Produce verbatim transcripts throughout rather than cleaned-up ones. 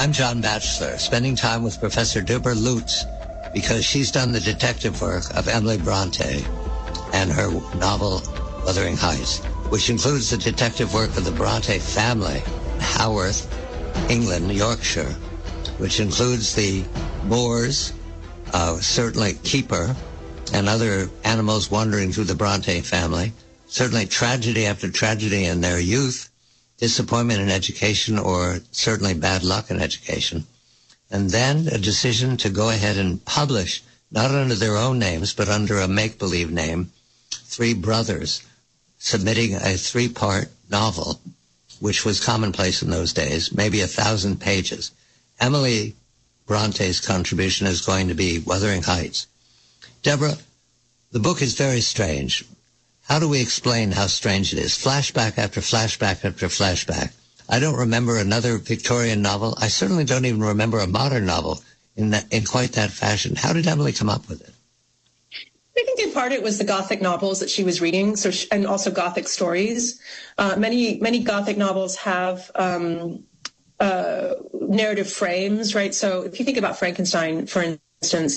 I'm John Batchelor, spending time with Professor Deborah Lutz because she's done the detective work of Emily Bronte and her novel Wuthering Heights, which includes the detective work of the Bronte family, Haworth, England, Yorkshire, which includes the Moors, uh, certainly Keeper, and other animals wandering through the Bronte family, certainly tragedy after tragedy in their youth, disappointment in education, or certainly bad luck in education. And then a decision to go ahead and publish, not under their own names, but under a make-believe name, three brothers submitting a three-part novel, which was commonplace in those days, maybe a thousand pages. Emily Bronte's contribution is going to be Wuthering Heights. Deborah, the book is very strange. How do we explain how strange it is? Flashback after flashback after flashback. I don't remember another Victorian novel. I certainly don't even remember a modern novel in that, in quite that fashion. How did Emily come up with it? I think in part it was the Gothic novels that she was reading, so she, and also Gothic stories. Uh, many many Gothic novels have um, uh, narrative frames, right? So if you think about Frankenstein, for instance,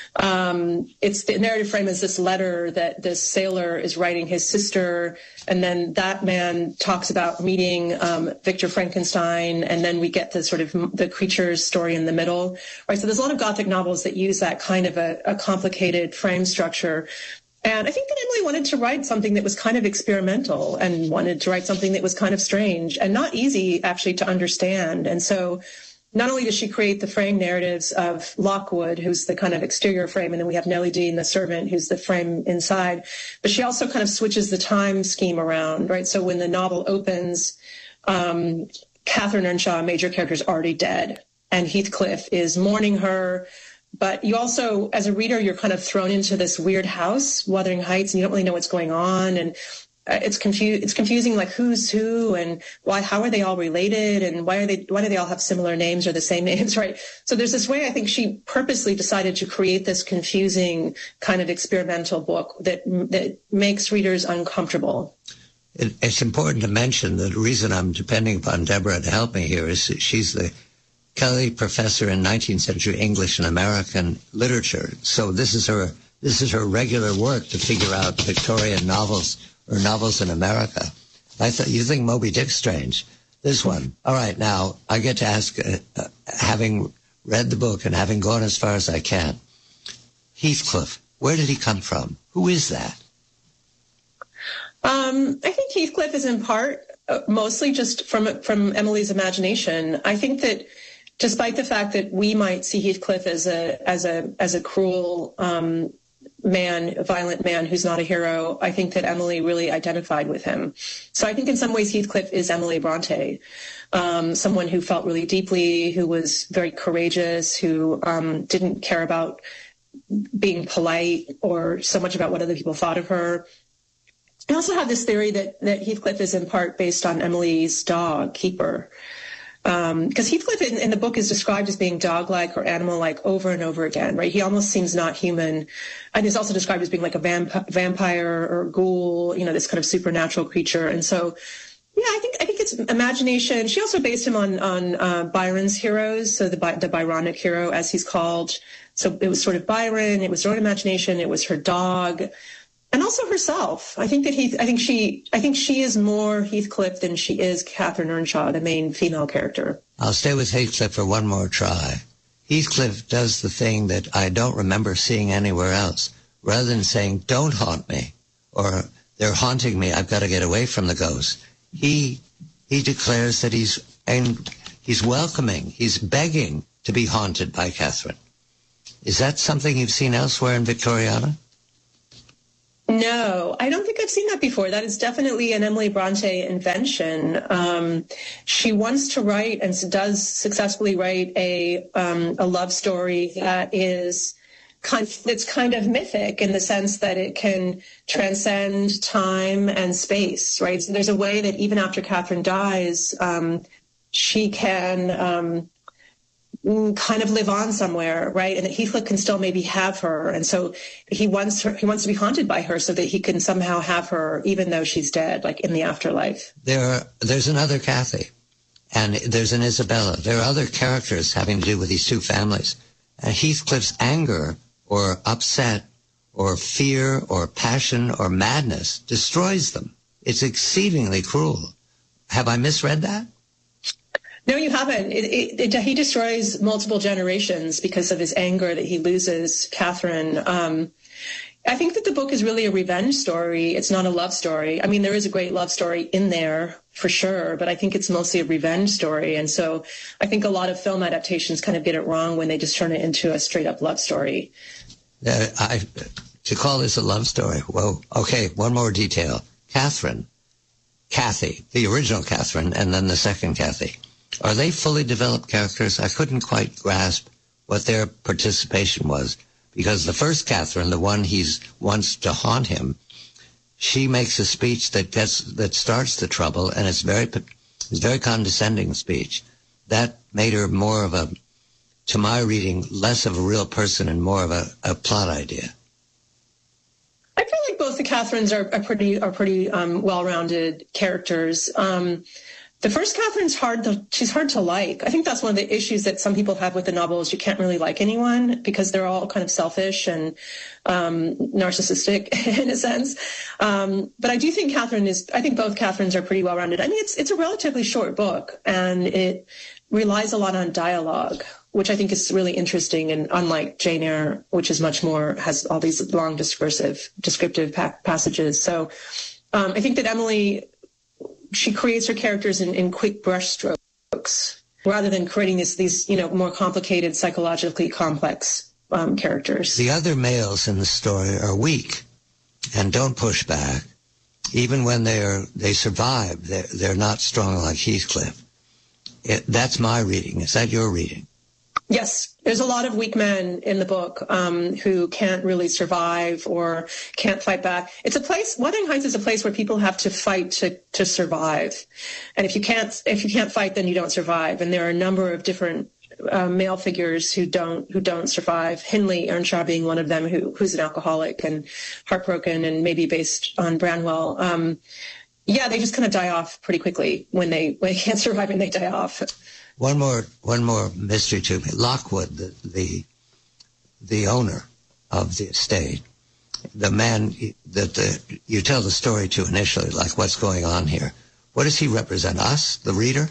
um, it's the narrative frame is this letter that this sailor is writing his sister, and then that man talks about meeting um, Victor Frankenstein, and then we get the sort of the creature's story in the middle, right? So there's a lot of Gothic novels that use that kind of a, a complicated frame structure. And I think that Emily wanted to write something that was kind of experimental and wanted to write something that was kind of strange and not easy actually to understand. And so not only does she create the frame narratives of Lockwood, who's the kind of exterior frame, and then we have Nellie Dean, the servant, who's the frame inside, but she also kind of switches the time scheme around, right? So when the novel opens, um, Catherine Earnshaw, a major character, is already dead, and Heathcliff is mourning her. But you also, as a reader, you're kind of thrown into this weird house, Wuthering Heights, and you don't really know what's going on, and Uh, it's confused. It's confusing, like who's who and why. How are they all related, and why are they? Why do they all have similar names or the same names? Right. So there's this way. I think she purposely decided to create this confusing kind of experimental book that that makes readers uncomfortable. It, it's important to mention that the reason I'm depending upon Deborah to help me here is that she's the Kelly Professor in nineteenth century English and American literature. So this is her. This is her regular work to figure out Victorian novels or novels in America. I thought, you think Moby Dick's strange? This one. All right, now, I get to ask, uh, uh, having read the book and having gone as far as I can, Heathcliff, where did he come from? Who is that? Um, I think Heathcliff is in part uh, mostly just from from Emily's imagination. I think that despite the fact that we might see Heathcliff as a as a as a cruel um man, a violent man who's not a hero, I think that Emily really identified with him. So I think in some ways Heathcliff is Emily Bronte, um, someone who felt really deeply, who was very courageous, who um, didn't care about being polite or so much about what other people thought of her. I also have this theory that, that Heathcliff is in part based on Emily's dog, Keeper. Because um, Heathcliff in, in the book is described as being dog-like or animal-like over and over again, right? He almost seems not human. And he's also described as being like a vamp- vampire or ghoul, you know, this kind of supernatural creature. And so, yeah, I think I think it's imagination. She also based him on on uh, Byron's heroes, so the the Byronic hero, as he's called. So it was sort of Byron. It was her own imagination. It was her dog. And also herself. I think that he, I think she, I think she is more Heathcliff than she is Catherine Earnshaw, the main female character. I'll stay with Heathcliff for one more try. Heathcliff does the thing that I don't remember seeing anywhere else. Rather than saying, don't haunt me, or they're haunting me, I've got to get away from the ghost. He, he declares that he's, and he's welcoming, he's begging to be haunted by Catherine. Is that something you've seen elsewhere in Victoriana? No, I don't think I've seen that before. That is definitely an Emily Bronte invention. Um, she wants to write and does successfully write a um, a love story that is kind of, it's kind of mythic in the sense that it can transcend time and space, right? So there's a way that even after Catherine dies, um, she can um, kind of live on somewhere, right? And that Heathcliff can still maybe have her. And so he wants her, he wants to be haunted by her so that he can somehow have her, even though she's dead, like in the afterlife. There, there's another Cathy, And there's an Isabella. There are other characters having to do with these two families. And Heathcliff's anger or upset or fear or passion or madness destroys them. It's exceedingly cruel. Have I misread that? No, you haven't. It, it, it, he destroys multiple generations because of his anger that he loses Catherine. Um, I think that the book is really a revenge story. It's not a love story. I mean, there is a great love story in there for sure, but I think it's mostly a revenge story. And so I think a lot of film adaptations kind of get it wrong when they just turn it into a straight up love story. Uh, I, to call this a love story, whoa. Okay, one more detail. Catherine, Kathy, the original Catherine, and then the second Kathy. Are they fully developed characters? I couldn't quite grasp what their participation was. Because the first Catherine, the one he's wants to haunt him, she makes a speech that gets that starts the trouble, and it's very it's very condescending speech. That made her more of a, to my reading, less of a real person and more of a, a plot idea. I feel like both the Catherines are, are pretty are pretty um, well-rounded characters. Um, The first Catherine's hard to, she's hard to like. I think that's one of the issues that some people have with the novel is you can't really like anyone because they're all kind of selfish and um, narcissistic in a sense. Um, but I do think Catherine is, I think both Catherines are pretty well-rounded. I mean, it's, it's a relatively short book and it relies a lot on dialogue, which I think is really interesting. And unlike Jane Eyre, which is much more, has all these long discursive, descriptive pa- passages. So um, I think that Emily, she creates her characters in, in quick brushstrokes rather than creating this, these, you know, more complicated, psychologically complex um, characters. The other males in the story are weak and don't push back. Even when they're, they survive, they're, they're not strong like Heathcliff. It, that's my reading. Is that your reading? Yes, there's a lot of weak men in the book um, who can't really survive or can't fight back. It's a place, Wuthering Heights is a place where people have to fight to, to survive. And if you can't, if you can't fight, then you don't survive. And there are a number of different uh, male figures who don't, who don't survive. Hindley Earnshaw being one of them, who, who's an alcoholic and heartbroken and maybe based on Branwell. Um, yeah, they just kind of die off pretty quickly when they, when they can't survive and they die off. One more, one more mystery to me. Lockwood, the, the, the owner of the estate, the man that the, you tell the story to initially, like what's going on here. What does he represent? Us, the reader?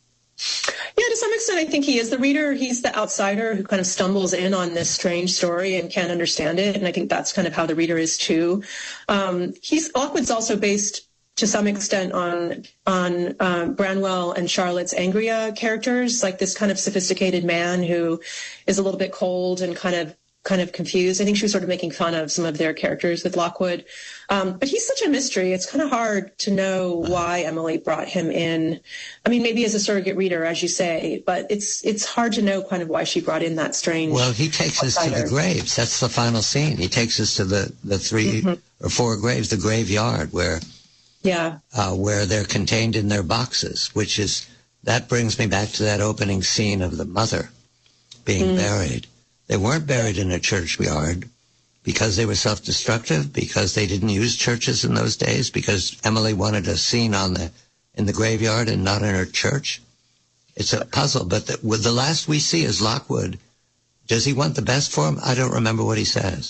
Yeah, to some extent, I think he is the reader. He's the outsider who kind of stumbles in on this strange story and can't understand it. And I think that's kind of how the reader is too. Um, he's Lockwood's also based to some extent on on um, Branwell and Charlotte's Angria characters, like this kind of sophisticated man who is a little bit cold and kind of kind of confused. I think she was sort of making fun of some of their characters with Lockwood. Um, but he's such a mystery. It's kind of hard to know why Emily brought him in. I mean, maybe as a surrogate reader, as you say, but it's it's hard to know kind of why she brought in that strange. Well, he takes outsider. us to the graves. That's the final scene. He takes us to the, the three mm-hmm. or four graves, the graveyard where Yeah. Uh, where they're contained in their boxes, which is, that brings me back to that opening scene of the mother being mm. buried. They weren't buried in a churchyard because they were self-destructive, because they didn't use churches in those days, because Emily wanted a scene on the, in the graveyard and not in her church. It's a puzzle, but the, with the last we see is Lockwood. Does he want the best for him? I don't remember what he says.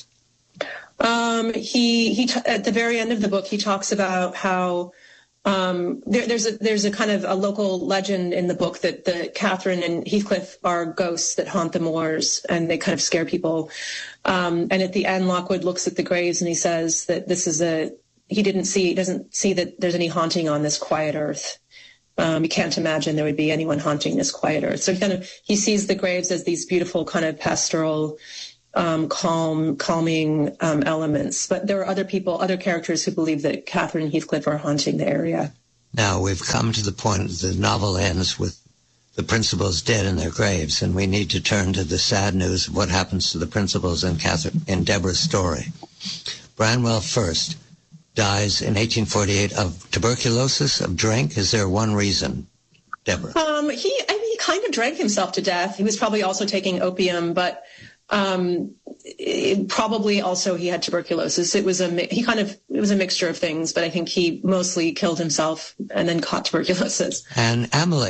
Um, he, he, t- at the very end of the book, he talks about how, um, there, there's a, there's a kind of a local legend in the book that the Catherine and Heathcliff are ghosts that haunt the moors and they kind of scare people. Um, and at the end, Lockwood looks at the graves and he says that this is a, he didn't see, he doesn't see that there's any haunting on this quiet earth. Um, you can't imagine there would be anyone haunting this quiet earth. So he kind of, he sees the graves as these beautiful kind of pastoral, Um, calm, calming um, elements. But there are other people, other characters who believe that Catherine and Heathcliff are haunting the area. Now, we've come to the point the novel ends with the principals dead in their graves, and we need to turn to the sad news of what happens to the principals in, Catherine, in Deborah's story. Branwell first dies in eighteen forty-eight of tuberculosis, of drink. Is there one reason, Deborah? Um, he, I mean, he kind of drank himself to death. He was probably also taking opium, but Um, it, probably also he had tuberculosis. It was a, he kind of, it was a mixture of things, but I think he mostly killed himself and then caught tuberculosis. And Emily,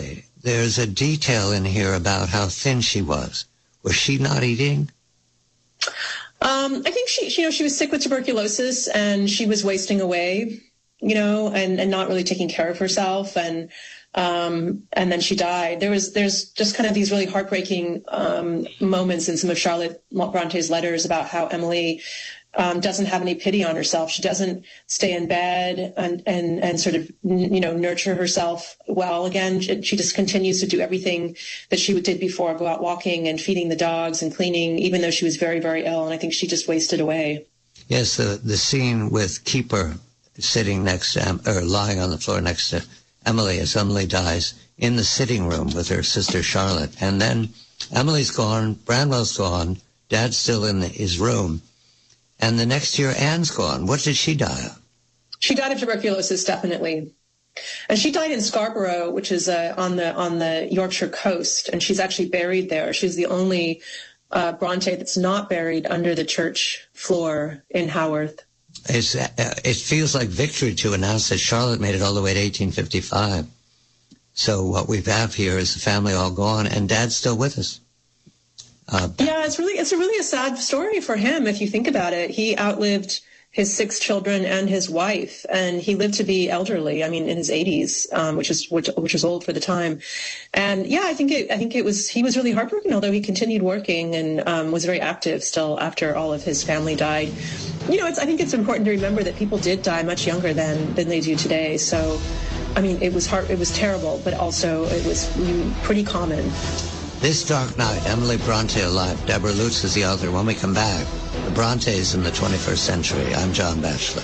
there's a detail in here about how thin she was. Was she not eating? Um, I think she, you know, she was sick with tuberculosis and she was wasting away, you know, and, and not really taking care of herself. And, um, and then she died. There was, there's just kind of these really heartbreaking, um, moments in some of Charlotte Bronte's letters about how Emily, um, doesn't have any pity on herself. She doesn't stay in bed and, and, and sort of, you know, nurture herself well again. She, she just continues to do everything that she did before, go out walking and feeding the dogs and cleaning, even though she was very, very ill. And I think she just wasted away. Yes, the, the scene with Keeper sitting next to, em- or lying on the floor next to Emily as Emily dies in the sitting room with her sister Charlotte. And then Emily's gone, Branwell's gone, Dad's still in the, his room. And the next year, Anne's gone. What did she die of? She died of tuberculosis, definitely. And she died in Scarborough, which is uh, on the on the Yorkshire coast. And she's actually buried there. She's the only uh, Bronte that's not buried under the church floor in Haworth. It's, uh, it feels like victory to announce that Charlotte made it all the way to eighteen fifty-five. So what we have here is the family all gone, and Dad's still with us. Uh, yeah, it's really it's a really a sad story for him if you think about it. He outlived his six children and his wife, and he lived to be elderly. I mean, in his eighties, um, which is which, which was old for the time. And yeah, I think it I think it was he was really heartbroken. Although he continued working and um, was very active still after all of his family died. You know, it's, I think it's important to remember that people did die much younger than than they do today. So, I mean, it was hard, it was terrible, but also it was pretty common. This Dark Night, Emily Bronte Alive. Deborah Lutz is the author. When we come back, the Brontes in the twenty-first century. I'm John Batchelor.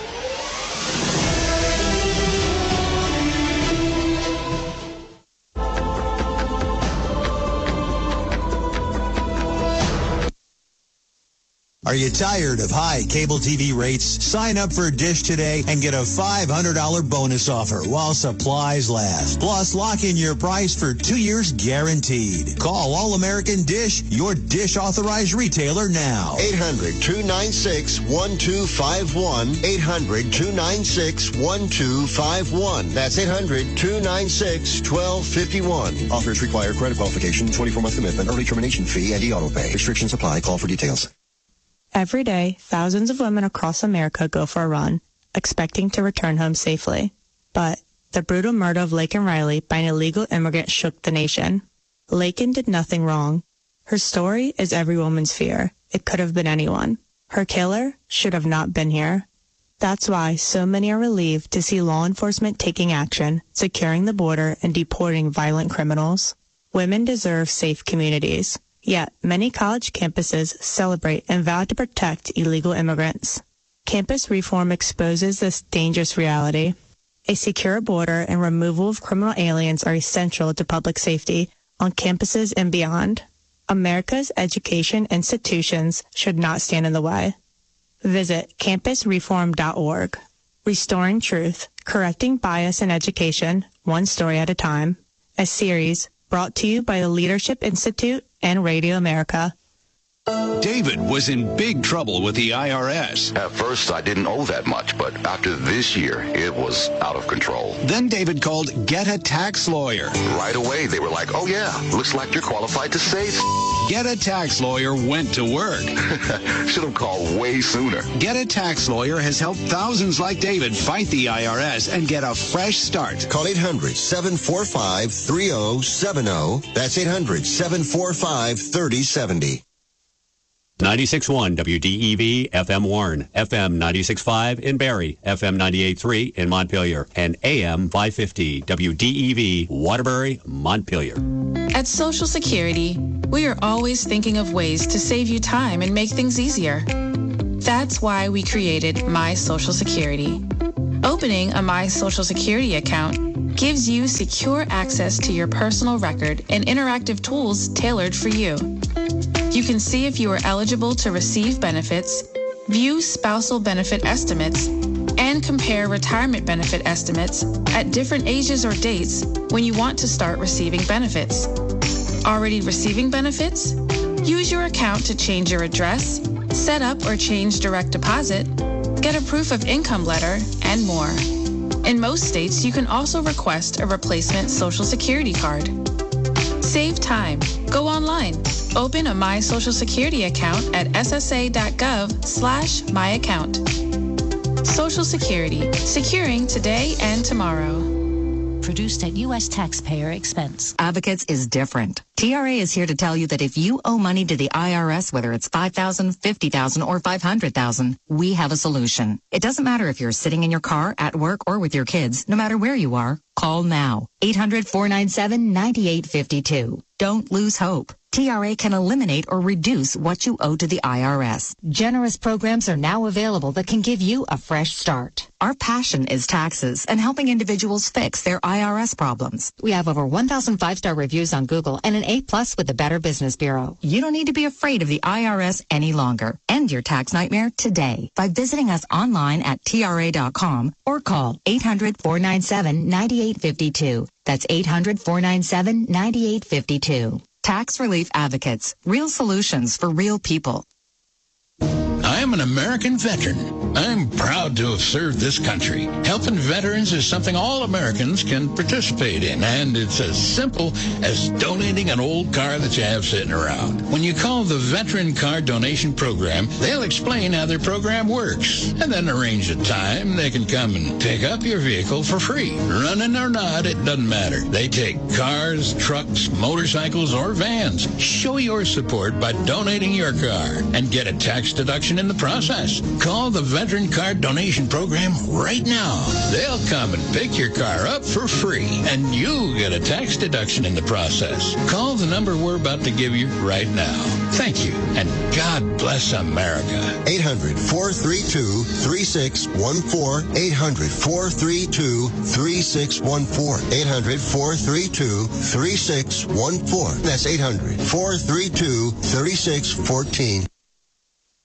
Are you tired of high cable T V rates? Sign up for Dish today and get a five hundred dollars bonus offer while supplies last. Plus, lock in your price for two years guaranteed. Call All American Dish, your Dish authorized retailer now. eight hundred, two nine six, one two five one. eight hundred, two nine six, one two five one. That's eight hundred, two nine six, one two five one. Offers require credit qualification, twenty-four month commitment, early termination fee, and e-auto pay. Restrictions apply. Call for details. Every day, thousands of women across America go for a run, expecting to return home safely. But the brutal murder of Laken Riley by an illegal immigrant shook the nation. Laken did nothing wrong. Her story is every woman's fear. It could have been anyone. Her killer should have not been here. That's why so many are relieved to see law enforcement taking action, securing the border, and deporting violent criminals. Women deserve safe communities. Yet, many college campuses celebrate and vow to protect illegal immigrants. Campus reform exposes this dangerous reality. A secure border and removal of criminal aliens are essential to public safety on campuses and beyond. America's education institutions should not stand in the way. Visit campus reform dot org. Restoring Truth, Correcting Bias in Education, One Story at a Time. A series brought to you by the Leadership Institute and Radio America. David was in big trouble with the I R S. At first, I didn't owe that much, but after this year, it was out of control. Then David called Get a Tax Lawyer. Right away, they were like, oh yeah, looks like you're qualified to save. Get a Tax Lawyer went to work. Should have called way sooner. Get a Tax Lawyer has helped thousands like David fight the I R S and get a fresh start. Call eight hundred, seven four five, three zero seven zero. That's eight hundred, seven four five, three zero seven zero. ninety-six point one W D E V F M Warren, F M ninety-six point five in Barrie, F M ninety-eight point three in Montpelier, and A M five fifty W D E V Waterbury, Montpelier. At Social Security, we are always thinking of ways to save you time and make things easier. That's why we created My Social Security. Opening a My Social Security account gives you secure access to your personal record and interactive tools tailored for you. You can see if you are eligible to receive benefits, view spousal benefit estimates, and compare retirement benefit estimates at different ages or dates when you want to start receiving benefits. Already receiving benefits? Use your account to change your address, set up or change direct deposit, get a proof of income letter, and more. In most states, you can also request a replacement Social Security card. Save time. Go online. Open a My Social Security account at ssa.gov slash my account. Social Security, securing today and tomorrow. Produced at U S taxpayer expense. Advocates is different. T R A is here to tell you that if you owe money to the I R S, whether it's five thousand dollars, fifty thousand dollars, or five hundred thousand dollars, we have a solution. It doesn't matter if you're sitting in your car, at work, or with your kids. No matter where you are, call now. eight hundred, four nine seven, nine eight five two. Don't lose hope. T R A can eliminate or reduce what you owe to the I R S. Generous programs are now available that can give you a fresh start. Our passion is taxes and helping individuals fix their I R S problems. We have over one thousand five-star reviews on Google and an A-plus with the Better Business Bureau. You don't need to be afraid of the I R S any longer. End your tax nightmare today by visiting us online at T R A dot com or call eight hundred, four nine seven, nine eight five two. That's eight hundred, four nine seven, nine eight five two. Tax Relief Advocates. Real solutions for real people. I am an American veteran. I'm proud to have served this country. Helping veterans is something all Americans can participate in, and it's as simple as donating an old car that you have sitting around. When you call the Veteran Car Donation Program, they'll explain how their program works, and then arrange a time they can come and pick up your vehicle for free. Running or not, it doesn't matter. They take cars, trucks, motorcycles, or vans. Show your support by donating your car and get a tax deduction in the process. Call the Veteran Car Donation Program right now. They'll come and pick your car up for free, and you get a tax deduction in the process. Call the number we're about to give you right now. Thank you, and God bless America. eight hundred, four three two, three six one four. eight hundred, four three two, three six one four. eight hundred, four three two, three six one four. That's eight hundred, four three two, three six one four.